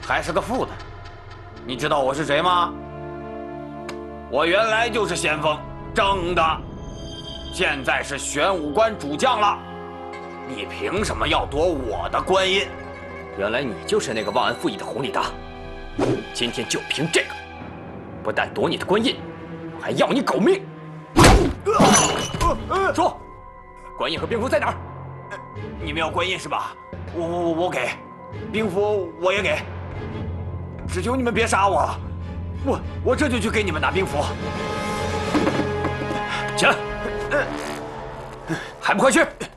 还是个副的。你知道我是谁吗？我原来就是先锋，正的，现在是玄武关主将了。你凭什么要夺我的官印？ 原来你就是那个忘恩负义的弘里达。今天就凭这个，不但夺你的官印，我还要你狗命！说，官印和兵符在哪儿？ 你们要官印是吧？我给，兵符我也给。只求你们别杀我，我这就去给你们拿兵符。 起来，还不快去！